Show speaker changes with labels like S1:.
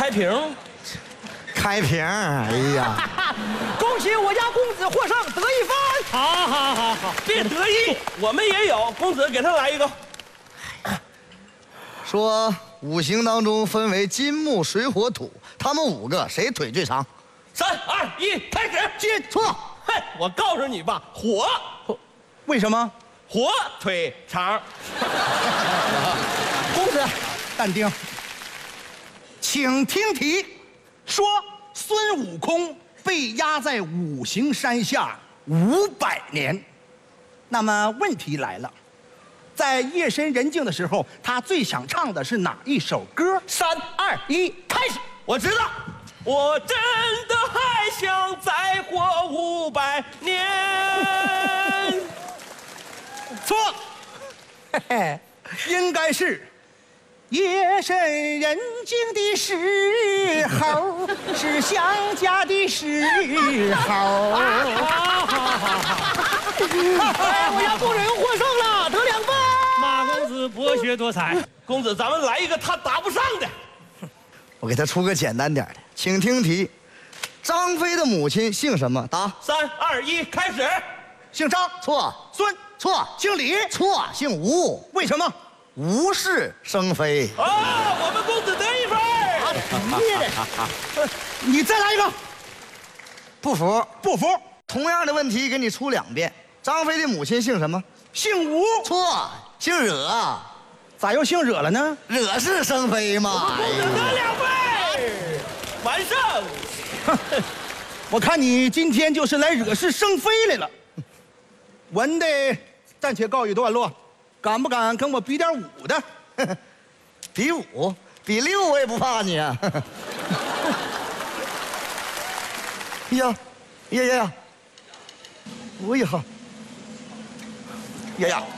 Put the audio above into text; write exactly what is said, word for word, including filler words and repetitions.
S1: 开瓶。
S2: 开瓶，哎呀！
S3: 恭喜我家公子获胜，得一分。
S1: 好，好，好，好，别得意，我们也有。公子给他来一个。
S2: 说五行当中分为金木水火土，他们五个谁腿最长？
S1: 三二一，开始。
S2: 记错。
S1: 嘿，我告诉你吧，火，
S3: 为什么？
S1: 火腿肠。
S3: 公子，淡定。请听题，说孙悟空被压在五行山下五百年。那么问题来了，在夜深人静的时候，他最想唱的是哪一首歌？三二一，开始。
S1: 我知道，我真的还想再活五百年。
S3: 错，嘿嘿，应该是夜深人静的时候，是想家的时候。
S1: 好好好好。
S3: 哎，我家公子又获胜了，得两分。
S1: 马公子博学多才，公子咱们来一个他答不上的。
S2: 我给他出个简单点的，请听题：张飞的母亲姓什么？答。
S1: 三二一，开始。
S3: 姓张，
S2: 错。
S3: 孙，
S2: 错。
S3: 姓李，
S2: 错。姓吴。
S3: 为什么？
S2: 无事生非。
S1: 啊，我们公子得一分。
S3: 你再来一个。
S2: 不服？
S3: 不服。
S2: 同样的问题给你出两遍。张飞的母亲姓什么？
S3: 姓吴。
S2: 错。姓惹。
S3: 咋又姓惹了呢？
S2: 惹是生非嘛。
S1: 公子得两分，完胜。
S3: 我看你今天就是来惹是生非来了。文的暂且告一段落，敢不敢跟我比点武的？
S2: 比五，比六我也不怕你啊！呀，呀呀呀！我也好，呀呀！